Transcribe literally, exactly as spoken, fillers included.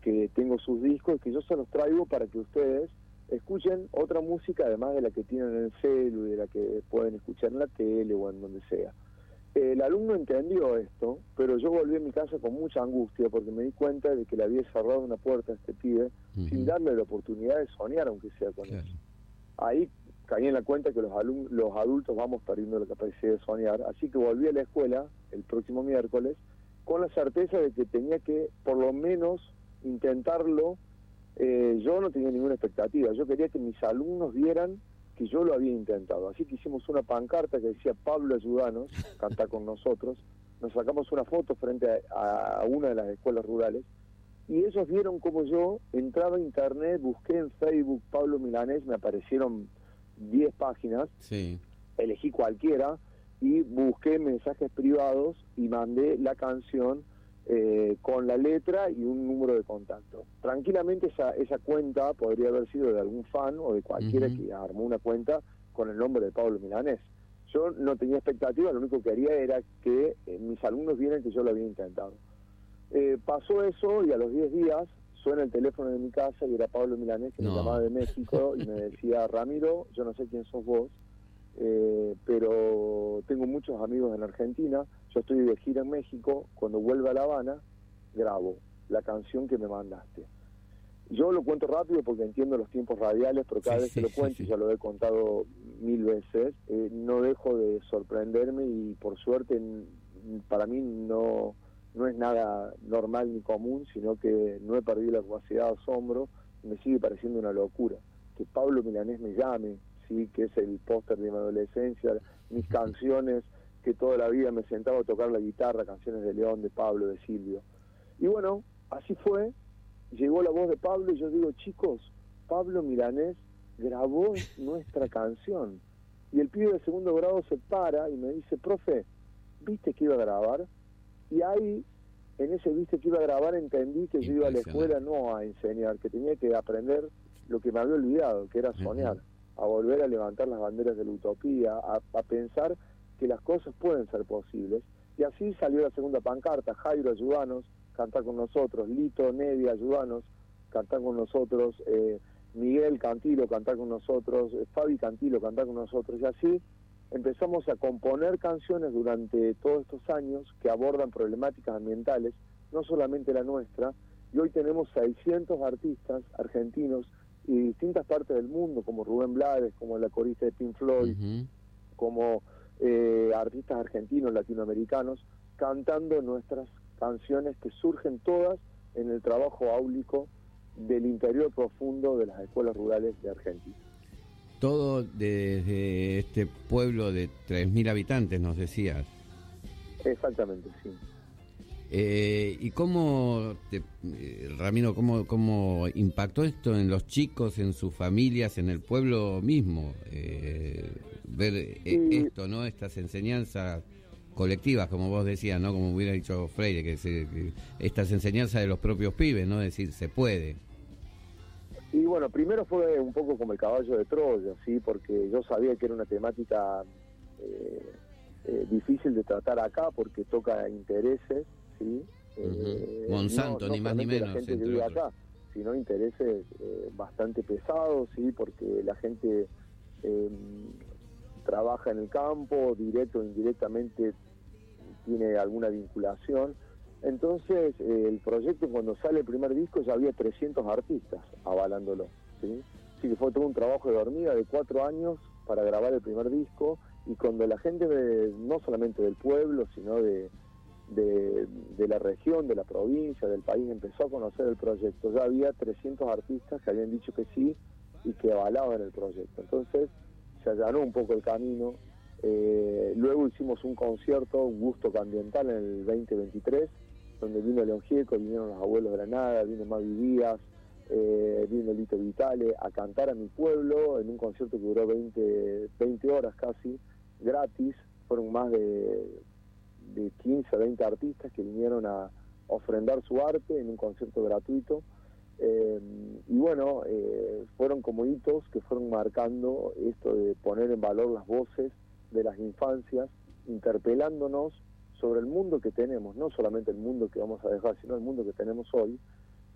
que tengo sus discos y que yo se los traigo para que ustedes escuchen otra música además de la que tienen en el celu y de la que pueden escuchar en la tele o en donde sea. El alumno entendió esto, pero yo volví a mi casa con mucha angustia porque me di cuenta de que le había cerrado una puerta a este pibe uh-huh. sin darle la oportunidad de soñar, aunque sea con claro. eso. Ahí caí en la cuenta que los, alum- los adultos vamos perdiendo la capacidad de soñar, así que volví a la escuela el próximo miércoles con la certeza de que tenía que por lo menos intentarlo. Eh, yo no tenía ninguna expectativa, yo quería que mis alumnos vieran que yo lo había intentado, así que hicimos una pancarta que decía Pablo, ayúdanos, canta con nosotros, nos sacamos una foto frente a, a una de las escuelas rurales y ellos vieron como yo entraba a internet, busqué en Facebook Pablo Milanés, me aparecieron diez páginas, sí. elegí cualquiera y busqué mensajes privados y mandé la canción eh, con la letra y un número de contacto. Tranquilamente esa, esa cuenta podría haber sido de algún fan o de cualquiera uh-huh. que armó una cuenta con el nombre de Pablo Milanés. Yo no tenía expectativa, lo único que quería era que eh, mis alumnos vieran que yo lo había intentado. Eh, pasó eso y a los diez días suena el teléfono de mi casa y era Pablo Milanés que no. me llamaba de México y me decía, Ramiro, yo no sé quién sos vos, eh, pero tengo muchos amigos en Argentina, yo estoy de gira en México, cuando vuelva a La Habana, grabo la canción que me mandaste. Yo lo cuento rápido porque entiendo los tiempos radiales, pero cada sí, vez sí, que lo cuento, sí, sí. ya lo he contado mil veces, eh, no dejo de sorprenderme y por suerte para mí no... no es nada normal ni común, sino que no he perdido la capacidad de asombro, me sigue pareciendo una locura. Que Pablo Milanés me llame, sí, que es el póster de mi adolescencia, mis canciones, que toda la vida me sentaba a tocar la guitarra, canciones de León, de Pablo, de Silvio. Y bueno, así fue, llegó la voz de Pablo y yo digo, chicos, Pablo Milanés grabó nuestra canción. Y el pibe de segundo grado se para y me dice, profe, ¿viste que iba a grabar? Y ahí, en ese viste que iba a grabar, entendí que yo iba a la escuela no a enseñar, que tenía que aprender lo que me había olvidado, que era soñar, uh-huh. a volver a levantar las banderas de la utopía, a, a pensar que las cosas pueden ser posibles. Y así salió la segunda pancarta, Jairo, ayúdanos, cantá con nosotros, Lito, Nedia, ayúdanos, cantá con nosotros, eh, Miguel Cantilo, cantá con nosotros, eh, Fabi Cantilo, cantá con nosotros, y así empezamos a componer canciones durante todos estos años que abordan problemáticas ambientales, no solamente la nuestra, y hoy tenemos seiscientos artistas argentinos y de distintas partes del mundo, como Rubén Blades, como la corista de Pink Floyd, uh-huh. como eh, artistas argentinos, latinoamericanos, cantando nuestras canciones que surgen todas en el trabajo áulico del interior profundo de las escuelas rurales de Argentina. Todo desde este pueblo de tres mil habitantes, nos decías. Exactamente, sí. Eh, ¿Y cómo, te, eh, Ramiro, cómo, cómo impactó esto en los chicos, en sus familias, en el pueblo mismo? Eh, ver eh, sí. esto, ¿no? Estas enseñanzas colectivas, como vos decías, ¿no? Como hubiera dicho Freire, que, se, que estas enseñanzas de los propios pibes, ¿no? Es decir, se puede. Y bueno, primero fue un poco como el caballo de Troya, ¿sí? Porque yo sabía que era una temática eh, eh, difícil de tratar acá porque toca intereses, ¿sí? Eh, uh-huh. Monsanto, no, no ni más ni menos. La gente que vive acá, sino intereses eh, bastante pesados, ¿sí? Porque la gente eh, trabaja en el campo, directo o indirectamente tiene alguna vinculación. Entonces, eh, el proyecto, cuando sale el primer disco, ya había trescientos artistas avalándolo, ¿sí? Así que fue todo un trabajo de hormiga de cuatro años para grabar el primer disco, y cuando la gente, de, no solamente del pueblo, sino de, de, de la región, de la provincia, del país, empezó a conocer el proyecto, ya había trescientos artistas que habían dicho que sí y que avalaban el proyecto. Entonces, se allanó un poco el camino. Eh, luego hicimos un concierto, un gusto ambiental, en el veinte veintitrés, donde vino León Gieco, vinieron los abuelos de Granada, vino Mavi Díaz, eh, vino Lito Vitale a cantar a mi pueblo en un concierto que duró veinte, veinte horas casi, gratis. Fueron más de, de quince a veinte artistas que vinieron a ofrendar su arte en un concierto gratuito. Eh, y bueno, eh, fueron como hitos que fueron marcando esto de poner en valor las voces de las infancias, interpelándonos sobre el mundo que tenemos, no solamente el mundo que vamos a dejar, sino el mundo que tenemos hoy,